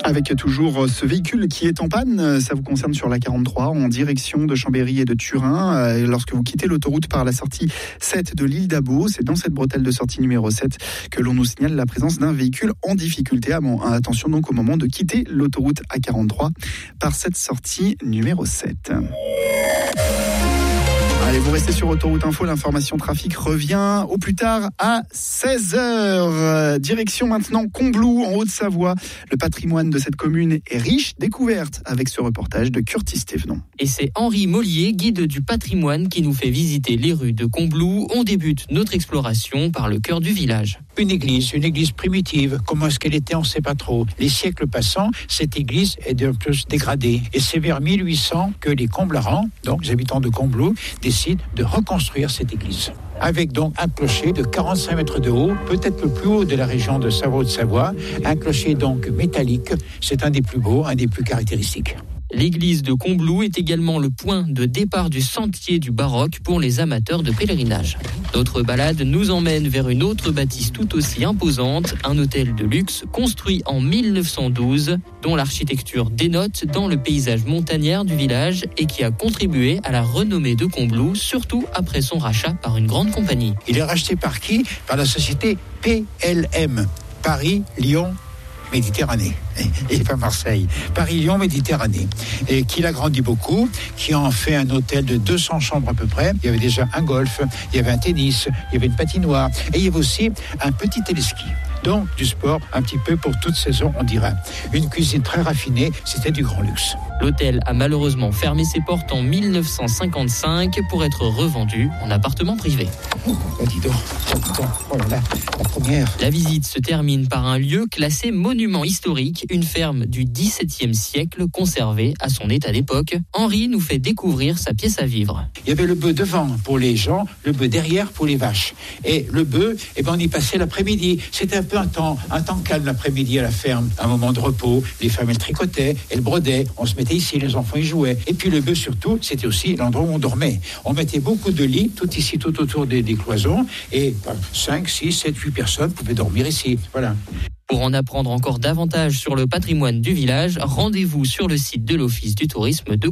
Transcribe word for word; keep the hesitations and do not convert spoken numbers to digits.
Avec toujours ce véhicule qui est en panne, ça vous concerne sur la quarante-trois en direction de Chambéry et de Turin. Lorsque vous quittez l'autoroute par la sortie sept de l'île d'Abo, c'est dans cette bretelle de sortie numéro sept que l'on nous signale la présence d'un véhicule en difficulté. Attention donc au moment de quitter l'autoroute A quarante-trois par cette sortie numéro sept. Allez, vous restez sur Autoroute Info, l'information trafic revient au plus tard à seize heures. Direction maintenant Combloux, en Haute-Savoie. Le patrimoine de cette commune est riche, découverte avec ce reportage de Curtis Thévenon. Et c'est Henri Mollier, guide du patrimoine, qui nous fait visiter les rues de Combloux. On débute notre exploration par le cœur du village. Une église, une église primitive. Comment est-ce qu'elle était, on ne sait pas trop. Les siècles passant, cette église est de plus dégradée. Et c'est vers mille huit cents que les Comblarans, donc les habitants de Combloux, décident de reconstruire cette église. Avec donc un clocher de quarante-cinq mètres de haut, peut-être le plus haut de la région de Savoie-Haute-Savoie. Un clocher donc métallique. C'est un des plus beaux, un des plus caractéristiques. L'église de Combloux est également le point de départ du sentier du baroque pour les amateurs de pèlerinage. Notre balade nous emmène vers une autre bâtisse tout aussi imposante, un hôtel de luxe construit en mille neuf cent douze, dont l'architecture dénote dans le paysage montagnard du village et qui a contribué à la renommée de Combloux, surtout après son rachat par une grande compagnie. Il est racheté par qui ? Par la société P L M, Paris, Lyon, Méditerranée, et pas Marseille, Paris-Lyon, Méditerranée, et qui l'agrandit beaucoup, qui en fait un hôtel de deux cents chambres à peu près. Il y avait déjà un golf, il y avait un tennis, il y avait une patinoire, et il y avait aussi un petit téléski. Donc du sport un petit peu pour toute saison, on dira. Une cuisine très raffinée, c'était du grand luxe. L'hôtel a malheureusement fermé ses portes en mille neuf cent cinquante-cinq pour être revendu en appartement privé. Oh, bah dis donc, oh là là, la première. La visite se termine par un lieu classé monument historique, une ferme du dix-septième siècle conservée à son état d'époque. Henri nous fait découvrir sa pièce à vivre. Il y avait le bœuf devant pour les gens, le bœuf derrière pour les vaches. Et le bœuf, eh ben on y passait l'après-midi. C'était un peu un temps, un temps calme l'après-midi à la ferme, un moment de repos. Les femmes elles tricotaient, elles brodaient, on se mettait ici, les enfants y jouaient. Et puis le bœuf surtout, c'était aussi l'endroit où on dormait. On mettait beaucoup de lits, tout ici, tout autour des, des cloisons, et cinq, six, sept, huit personnes pouvaient dormir ici. Voilà. Pour en apprendre encore davantage sur le patrimoine du village, rendez-vous sur le site de l'Office du tourisme de